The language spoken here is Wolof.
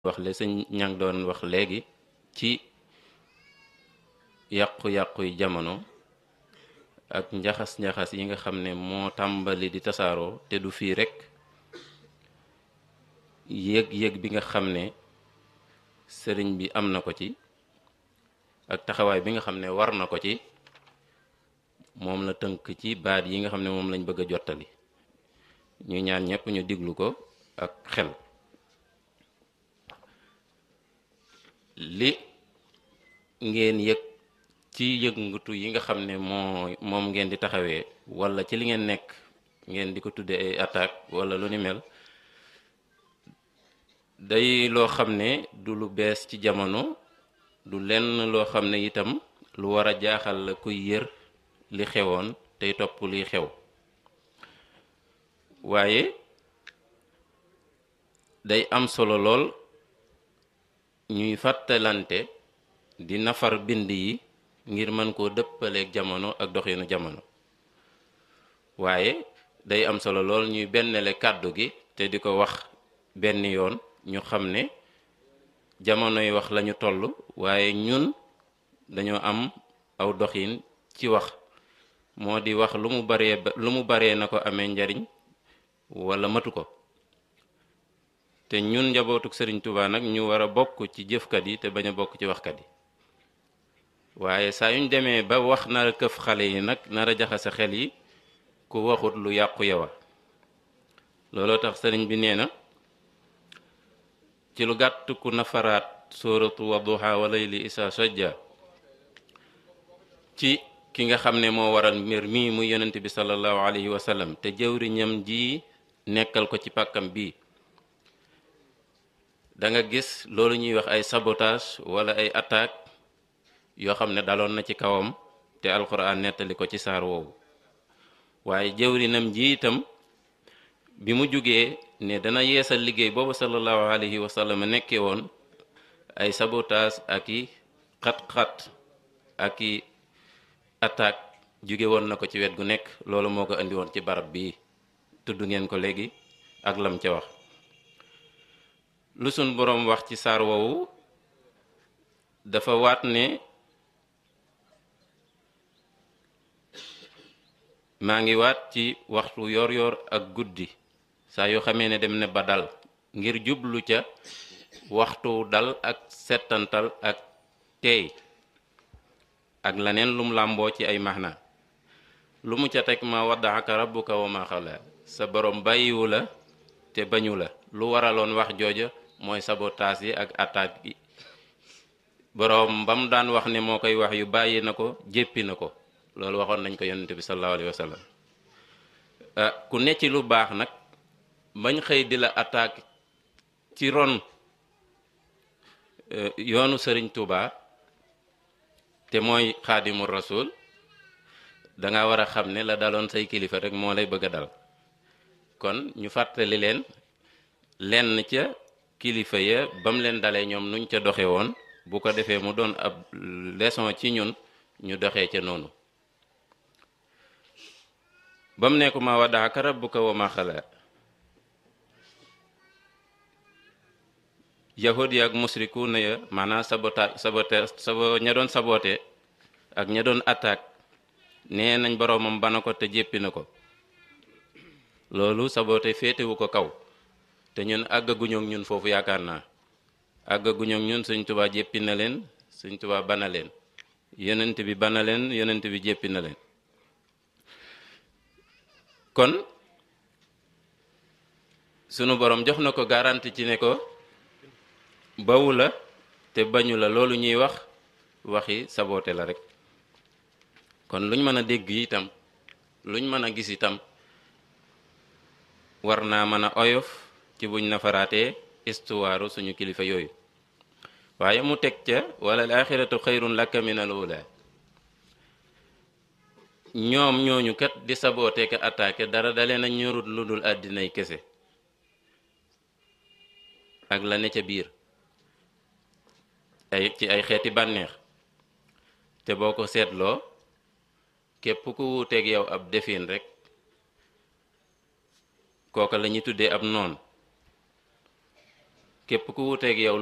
wax le sëñ ñang doon wax léegi ci yàqu-yàqu yi jamono ak njaxas-njaxas yi nga xam ne moo tàmbali di tasaaroo te du fii rekk yëg-yëg bi nga xam ne sëriñ bi am na ko ci ak taxawaay bi nga xam ne war na ko ci moom la tënk ci baat yi nga xam ne moom lañ bëgg a jottali ñu ñaan ñëpp ñu diglu ko ak xel. li ngeen yëg ci yëngatu yi nga xam ne moom ngeen di taxawee walla ci li ngeen nekk ngeen di ko tudde ay attaque walla lu ni mel day loo xam ne du lu bees ci jamono du lenn loo xam ne itam lu war a jaaxal la kuy yër li xewoon tey topp liy xew waaye day am solo lool ñuy fàttalante di nafar bind yi ngir mën koo dëppaleeg jamono ak doxinu jamono waaye day am solo lool ñuy bennale kàddu gi te di ko wax benn yoon ñu xam ne jamonoy wax lañu toll waaye ñun dañoo am aw doxin ci wax moo di wax lu mu baree na ko amee njariñ walla matu ko te ñun njabootuk Sëriñ Tuubaa nag ñu war a bokk ci jëfkat yi te bañ a bokk ci waxkat yi waaye saa yuñ demee ba wax nar a këf xale yi nag nar a jaxase xel yi ku waxut lu yàqu yowa looloo tax sëriñ bi nee na ci lu gàtt ku nafaraat sóoratu wadduha wa layli isa sajja ci ki nga xam ne moo waral mbir mii muy yonent bi sallallahu alayhi wa sallam te jëwriñam ji nekkal ko ci pàkkam bii da nga gis loolu ñuy wax ay sabotage wala ay attaque yoo xam ne daloon na ci kawam te alxuraan nettali ko ci saar woowu waaye jëwrinam ji itam bi mu jógee ne dana yeesal liggéey boobu sallallahu alayhi wa sallam nekkee woon ay sabotage ak i xat-xat ak i attaque jóge woon na ko ci wet gu nekk loolu moo ko indi woon ci barab bii tudd ngeen ko léegi ak lam ca wax lu sun boroom wax ci saar woowu dafa waat ne maa ngi waat ci waxtu yor yor ak guddi saa yoo xamee ne dem ne ba dal ngir jublu ca waxtu dal ak settantal ak teey ak leneen lum làmboo ci ay maxna lu mu ca teg ma waddaaka rabbuka wa ma xala sa boroom bàyyiwu la te bañu la lu waraloon wax jooja mooy sabotaas yi ak attaque yi boroom ba mu daan wax ne moo koy wax yu bàyyi na ko jéppi na ko loolu waxoon nañ ko yonent bi sallallahu alayhi wa sallam ku ne ci lu baax nag bañ xëy di la attaque ci ron yoonu Sëriñ Tuubaa te mooy xaadimu rasul danga war a xam ne la daloon say kilifa rek moo lay bëgg a dal kon ñu fàttali leen lenn ca kilifa ya ba mu leen dalee ñoom nuñ ca doxe woon bu ko defee mu doon ab leçon ci ñun ñu doxee ca noonu ba mu nekku ma waddaaka rabbuka wa ma xala yahud ya ak musriku na ya maanaam ña doon sabote ak ña doon attaque nee nañ boroomam bana ko te jéppi na ko loolu sabote féetewu ko kaw te ñun àggaguñook ñun foofu yaakaar naa àggaguñook ñun Sëñ Tuubaa jéppi na leen Sëñ Tuubaa bana leen yonent bi bana leen yonent bi jéppi na leen kon sunu borom jox na ko garanti ci ne ko bawu la te bañu la loolu ñuy wax waxi sabote la rek kon luñ mën a dégg itam luñ mën a gis itam war naa mën a oyof ci buñ nafaraatee istuwaaru suñu kilifa yooyu waaye mu teg ca wala al axiratu xayrun laka min al ula ñoom ñooñu kat di saboote ka attaqué dara dalee na ñorut lu dul àddinay kese ak la ne ca biir ci ay xeeti bànneex te boo ko seetloo képp ku wuuteeg yow ab defin rek kooka la ñuy tuddee ab noon képp ku wuteeg yow